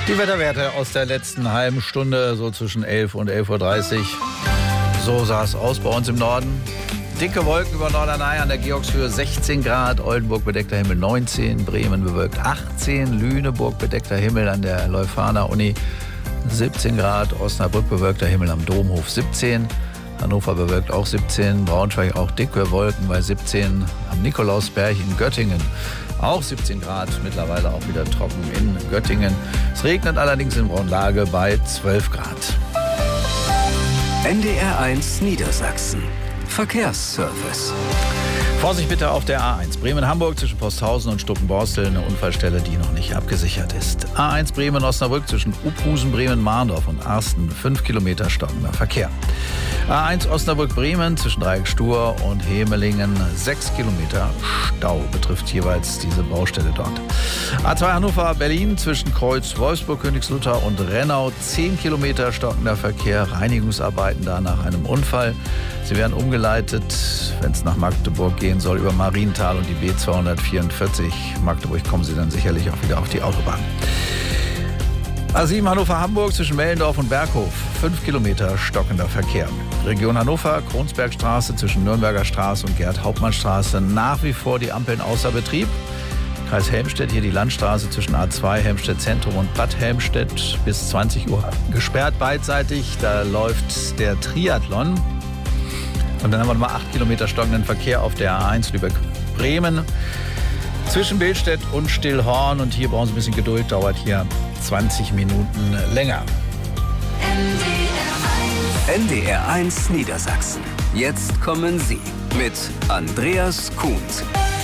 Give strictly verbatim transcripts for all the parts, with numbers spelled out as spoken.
Die Wetterwerte aus der letzten halben Stunde, so zwischen elf und elf Uhr dreißig. So sah es aus bei uns im Norden. Dicke Wolken über Norderney an der Georgshöhe, sechzehn Grad. Oldenburg bedeckter Himmel neunzehn. Bremen bewölkt achtzehn. Lüneburg bedeckter Himmel an der Leuphana-Uni siebzehn Grad. Osnabrück bewölkter Himmel am Domhof siebzehn. Hannover bewölkt auch siebzehn. Braunschweig auch dicke Wolken bei siebzehn. Am Nikolausberg in Göttingen auch siebzehn Grad. Mittlerweile auch wieder trocken in Göttingen. Es regnet allerdings in Braunlage bei zwölf Grad. N D R eins Niedersachsen. Verkehrsservice. Vorsicht bitte auf der A eins Bremen-Hamburg zwischen Posthausen und Stuckenborstel, eine Unfallstelle, die noch nicht abgesichert ist. A eins Bremen-Osnabrück zwischen Uphusen, Bremen-Mahndorf und Arsten, fünf Kilometer stockender Verkehr. A eins Osnabrück-Bremen zwischen Dreieck-Stur und Hemelingen, sechs Kilometer Stau betrifft jeweils diese Baustelle dort. A zwei Hannover-Berlin zwischen Kreuz, Wolfsburg, Königslutter und Rennau, zehn Kilometer stockender Verkehr, Reinigungsarbeiten da nach einem Unfall. Sie werden umgeleitet, wenn es nach Magdeburg gehen soll, über Marienthal und die B zweihundertvierundvierzig. Magdeburg kommen Sie dann sicherlich auch wieder auf die Autobahn. A sieben Hannover-Hamburg zwischen Mellendorf und Berghof, fünf Kilometer stockender Verkehr. Region Hannover, Kronsbergstraße zwischen Nürnberger Straße und Gerd-Hauptmann-Straße, nach wie vor die Ampeln außer Betrieb. Kreis Helmstedt, hier die Landstraße zwischen A zwei Helmstedt Zentrum und Bad Helmstedt bis zwanzig Uhr gesperrt beidseitig. Da läuft der Triathlon. Und dann haben wir nochmal acht Kilometer stockenden Verkehr auf der A eins Lübeck-Bremen zwischen Billstedt und Stillhorn. Und hier brauchen Sie ein bisschen Geduld, dauert hier zwanzig Minuten länger. N D R eins Niedersachsen. Jetzt kommen Sie mit Andreas Kuhns.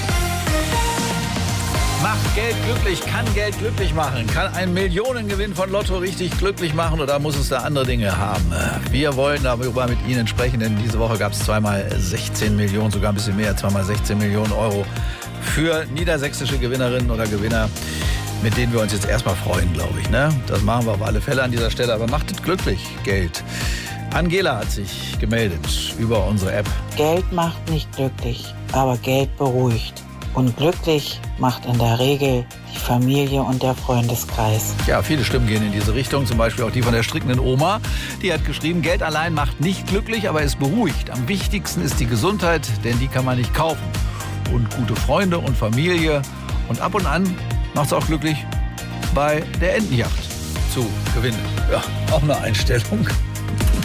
Macht Geld glücklich, kann Geld glücklich machen, kann ein Millionengewinn von Lotto richtig glücklich machen oder muss es da andere Dinge haben? Wir wollen darüber mit Ihnen sprechen, denn diese Woche gab es zweimal sechzehn Millionen, sogar ein bisschen mehr, zweimal sechzehn Millionen Euro für niedersächsische Gewinnerinnen oder Gewinner, mit denen wir uns jetzt erstmal freuen, glaube ich. Ne? Das machen wir auf alle Fälle an dieser Stelle, aber macht es glücklich, Geld. Angela hat sich gemeldet über unsere App. Geld macht nicht glücklich, aber Geld beruhigt. Und glücklich macht in der Regel die Familie und der Freundeskreis. Ja, viele Stimmen gehen in diese Richtung, zum Beispiel auch die von der strickenden Oma. Die hat geschrieben, Geld allein macht nicht glücklich, aber es beruhigt. Am wichtigsten ist die Gesundheit, denn die kann man nicht kaufen. Und gute Freunde und Familie. Und ab und an macht es auch glücklich, bei der Entenjacht zu gewinnen. Ja, auch eine Einstellung.